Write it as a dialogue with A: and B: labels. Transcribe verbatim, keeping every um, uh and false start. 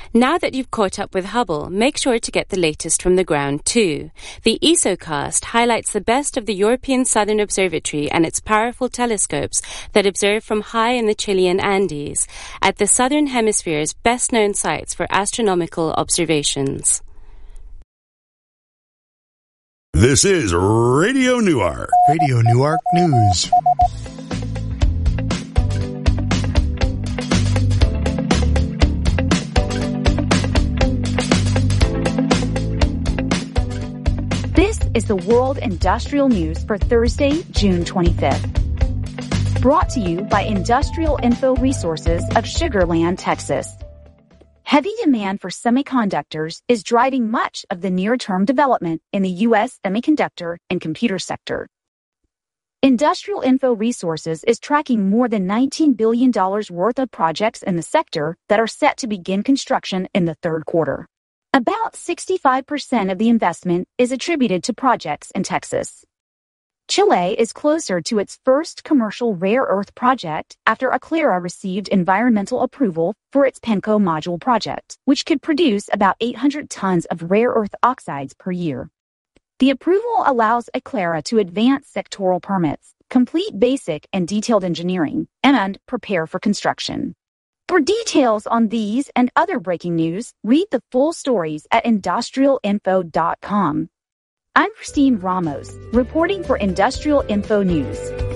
A: Now that you've caught up with Hubble, make sure to get the latest from the ground too. The ESOcast highlights the best of the European Southern Observatory and its powerful telescopes that observe from high in the Chilean Andes, at the Southern Hemisphere's best-known sites for astronomical observations.
B: This is Radio Newark.
C: Radio Newark News.
D: This is the World Industrial News for Thursday, June twenty-fifth. Brought to you by Industrial Info Resources of Sugar Land, Texas. Heavy demand for semiconductors is driving much of the near-term development in the U S semiconductor and computer sector. Industrial Info Resources is tracking more than nineteen billion dollars worth of projects in the sector that are set to begin construction in the third quarter. About sixty-five percent of the investment is attributed to projects in Texas. Chile is closer to its first commercial rare earth project after Aclara received environmental approval for its Penco module project, which could produce about eight hundred tons of rare earth oxides per year. The approval allows Aclara to advance sectoral permits, complete basic and detailed engineering, and prepare for construction. For details on these and other breaking news, read the full stories at industrial info dot com. I'm Christine Ramos, reporting for Industrial Info News.